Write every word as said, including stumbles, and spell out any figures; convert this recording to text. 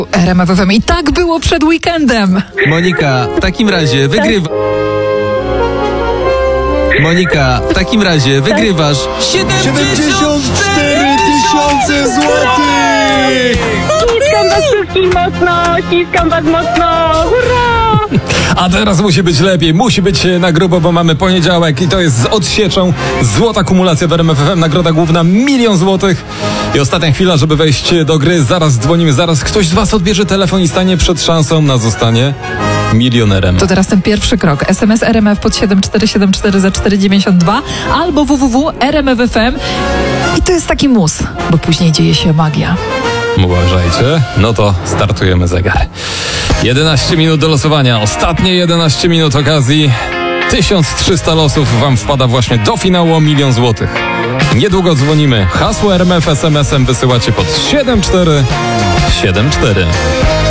R M F F M i tak było przed weekendem. Monika, w takim razie wygrywa... Monika, w takim razie wygrywasz siedemdziesiąt cztery tysiące złotych! Ściskam was wszystkich mocno, ściskam was mocno, hurra! A teraz musi być lepiej, musi być na grubo, bo mamy poniedziałek i to jest z odsieczą złota kumulacja w R M F F M, nagroda główna milion złotych. I ostatnia chwila, żeby wejść do gry, zaraz dzwonimy, zaraz ktoś z was odbierze telefon i stanie przed szansą na zostanie milionerem. To teraz ten pierwszy krok. S M S R M F pod siedem cztery siedem cztery za cztery dziewięćdziesiąt dwa albo w w w kropka r m f f m i to jest taki mus, bo później dzieje się magia. Uważajcie, no to startujemy zegar. jedenaście minut do losowania, ostatnie jedenaście minut okazji. tysiąc trzysta losów wam wpada właśnie do finału o milion złotych. Niedługo dzwonimy. Hasło R M F S M S em wysyłacie pod siedem cztery siedem cztery.